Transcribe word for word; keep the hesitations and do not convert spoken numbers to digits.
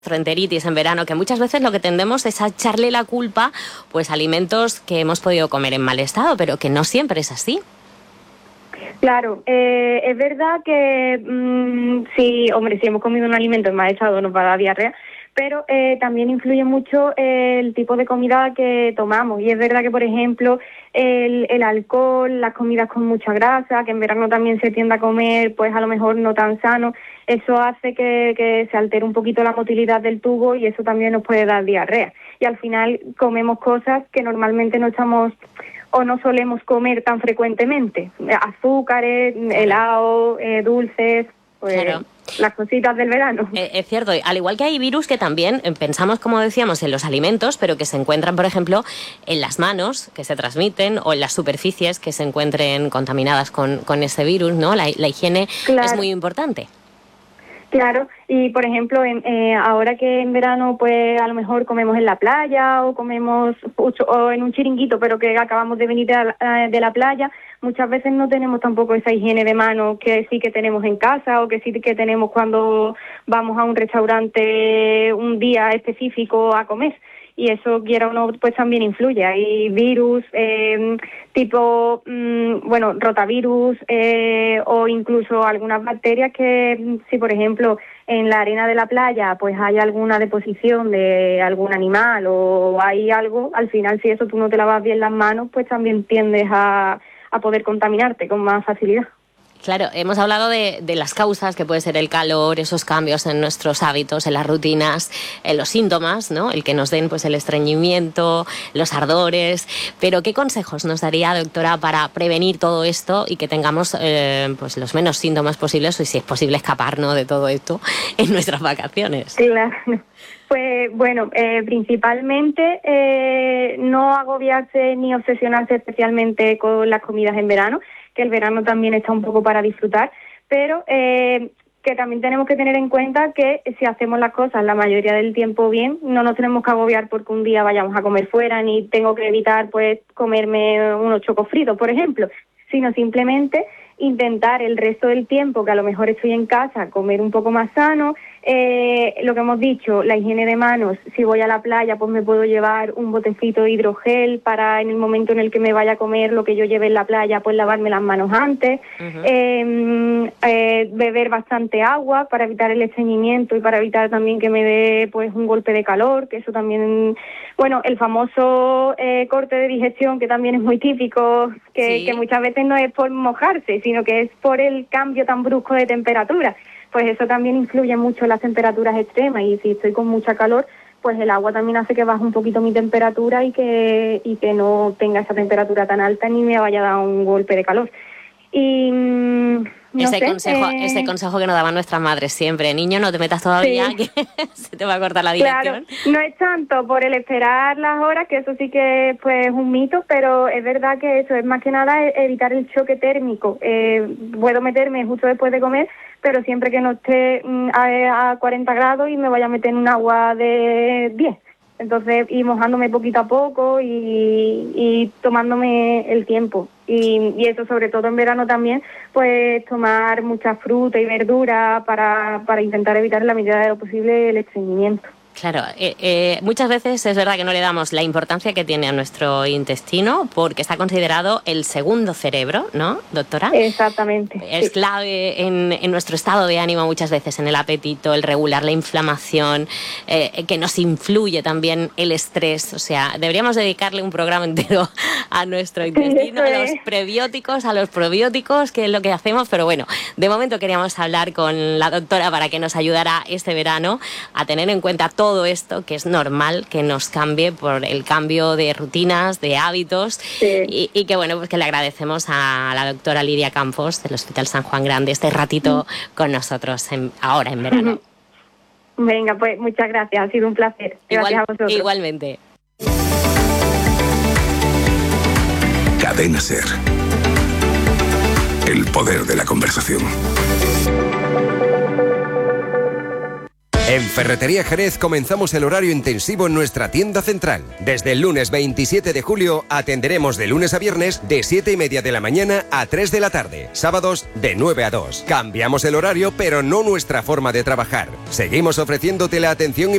gastroenteritis en verano, que muchas veces lo que tendemos es a echarle la culpa pues a alimentos que hemos podido comer en mal estado, pero que no siempre es así. Claro, eh, es verdad que mmm, sí, hombre, si hemos comido un alimento en mal estado nos va a dar diarrea, pero eh, también influye mucho el tipo de comida que tomamos. Y es verdad que, por ejemplo, el, el alcohol, las comidas con mucha grasa, que en verano también se tiende a comer, pues a lo mejor no tan sano, eso hace que, que se altere un poquito la motilidad del tubo y eso también nos puede dar diarrea. Y al final comemos cosas que normalmente no estamos o no solemos comer tan frecuentemente. Azúcares, helado, eh, dulces, pues claro. Las cositas del verano. Eh, es cierto, al igual que hay virus que también eh, pensamos, como decíamos, en los alimentos, pero que se encuentran, por ejemplo, en las manos, que se transmiten, o en las superficies que se encuentren contaminadas con, con ese virus, ¿no? La, la higiene claro. Es muy importante. Claro, y por ejemplo, en, eh, ahora que en verano pues a lo mejor comemos en la playa o comemos o en un chiringuito, pero que acabamos de venir de la, de la playa, muchas veces no tenemos tampoco esa higiene de manos que sí que tenemos en casa o que sí que tenemos cuando vamos a un restaurante un día específico a comer. Y eso, quiera o no, pues también influye. Hay virus eh, tipo, mmm, bueno, rotavirus eh, o incluso algunas bacterias que, si por ejemplo en la arena de la playa pues hay alguna deposición de algún animal o hay algo, al final si eso tú no te lavas bien las manos, pues también tiendes a, a poder contaminarte con más facilidad. Claro, hemos hablado de, de las causas, que puede ser el calor, esos cambios en nuestros hábitos, en las rutinas, en los síntomas, ¿no? El que nos den pues el estreñimiento, los ardores. Pero ¿qué consejos nos daría, doctora, para prevenir todo esto y que tengamos eh, pues los menos síntomas posibles y si es posible escaparnos de todo esto en nuestras vacaciones? Claro. Pues bueno, eh, principalmente eh, no agobiarse ni obsesionarse especialmente con las comidas en verano, que el verano también está un poco para disfrutar, pero eh, que también tenemos que tener en cuenta que si hacemos las cosas la mayoría del tiempo bien, no nos tenemos que agobiar porque un día vayamos a comer fuera, ni tengo que evitar pues comerme unos chocos fritos, por ejemplo, sino simplemente intentar el resto del tiempo que a lo mejor estoy en casa, comer un poco más sano. Eh, lo que hemos dicho, la higiene de manos, si voy a la playa pues me puedo llevar un botecito de hidrogel para en el momento en el que me vaya a comer lo que yo lleve en la playa pues lavarme las manos antes. Uh-huh. eh, eh, beber bastante agua para evitar el estreñimiento y para evitar también que me dé pues un golpe de calor, que eso también, bueno, el famoso eh, corte de digestión que también es muy típico, que, sí. que muchas veces no es por mojarse, sino que es por el cambio tan brusco de temperatura. Pues eso también influye mucho en las temperaturas extremas y si estoy con mucha calor, pues el agua también hace que baje un poquito mi temperatura y que y que no tenga esa temperatura tan alta ni me vaya a dar un golpe de calor. Y no ese sé, consejo eh... ese consejo que nos daban nuestras madres siempre, niño, no te metas todavía, sí. que se te va a cortar la digestión. Claro, no es tanto por el esperar las horas, que eso sí que pues, es un mito, pero es verdad que eso es más que nada evitar el choque térmico. Eh, puedo meterme justo después de comer, pero siempre que no esté a, a cuarenta grados y me vaya a meter en un agua de diez. Entonces, ir mojándome poquito a poco y, y tomándome el tiempo. Y, y eso, sobre todo en verano también, pues tomar mucha fruta y verdura para, para intentar evitar en la medida de lo posible el estreñimiento. Claro, eh, eh, muchas veces es verdad que no le damos la importancia que tiene a nuestro intestino porque está considerado el segundo cerebro, ¿no, doctora? Exactamente. Es sí. clave en, en nuestro estado de ánimo muchas veces, en el apetito, el regular la inflamación, eh, que nos influye también el estrés. O sea, deberíamos dedicarle un programa entero a nuestro intestino, a los prebióticos, a los probióticos, que es lo que hacemos. Pero bueno, de momento queríamos hablar con la doctora para que nos ayudara este verano a tener en cuenta todo todo esto, que es normal que nos cambie por el cambio de rutinas, de hábitos, sí. y, y que bueno, pues que le agradecemos a la doctora Lidia Campos del Hospital San Juan Grande este ratito mm. con nosotros en, ahora en verano. Venga, pues muchas gracias, ha sido un placer. Gracias Igual, a vosotros. Igualmente. Cadena SER. El poder de la conversación. En Ferretería Jerez comenzamos el horario intensivo en nuestra tienda central. Desde el lunes veintisiete de julio atenderemos de lunes a viernes de siete y media de la mañana a tres de la tarde. Sábados de nueve a dos. Cambiamos el horario, pero no nuestra forma de trabajar. Seguimos ofreciéndote la atención